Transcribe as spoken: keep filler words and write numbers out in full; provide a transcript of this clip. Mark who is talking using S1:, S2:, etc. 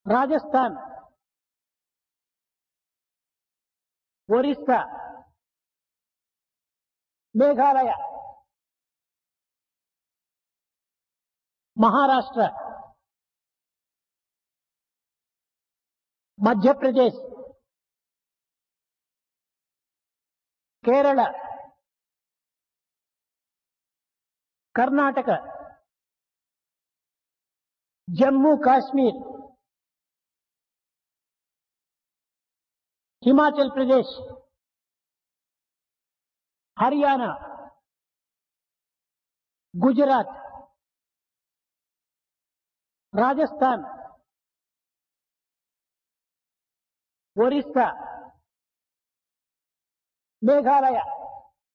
S1: Rajasthan, Orissa, Meghalaya, Maharashtra, Madhya Pradesh, Kerala, Karnataka, Jammu Kashmir, Himachal Pradesh, Haryana, Gujarat, Rajasthan, Orissa, Meghalaya,